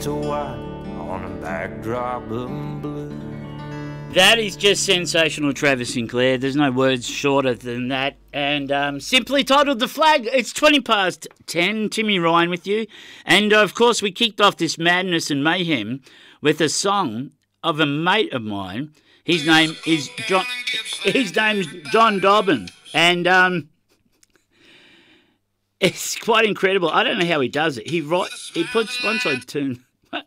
to white on a backdrop of blue. That is just sensational, Travis Sinclair. There's no words shorter than that. And simply titled The Flag. It's 20 past 10. Timmy Ryan with you. And, of course, we kicked off this madness and mayhem with a song of a mate of mine. His name is John. His name's John Dobbin. And it's quite incredible. I don't know how he does it. He puts, once I turn,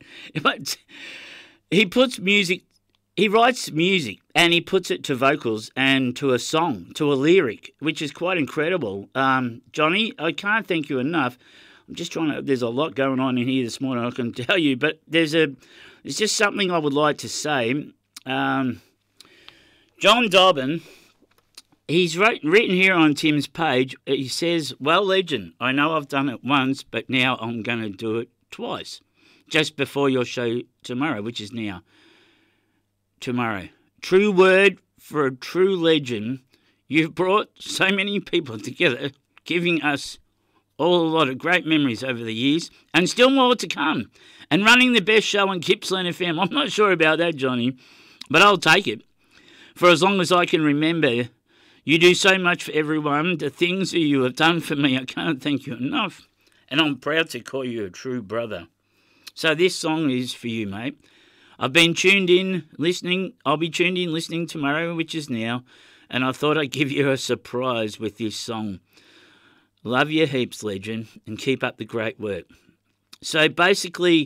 he puts music. He writes music and he puts it to vocals and to a song, to a lyric, which is quite incredible. Johnny, I can't thank you enough. I'm just trying to, there's a lot going on in here this morning, I can tell you, but there's just something I would like to say. John Dobbin, he's written here on Tim's page, he says, well, legend, I know I've done it once, but now I'm going to do it twice, just before your show tomorrow, which is now. Tomorrow. True word for a true legend. You've brought so many people together, giving us all a lot of great memories over the years, and still more to come. And running the best show on Gippsland FM. I'm not sure about that, Johnny, but I'll take it. For as long as I can remember, you do so much for everyone. The things that you have done for me, I can't thank you enough. And I'm proud to call you a true brother. So this song is for you, mate. I've been tuned in listening. I'll be tuned in listening tomorrow, which is now. And I thought I'd give you a surprise with this song. Love you heaps, legend, and keep up the great work. So basically,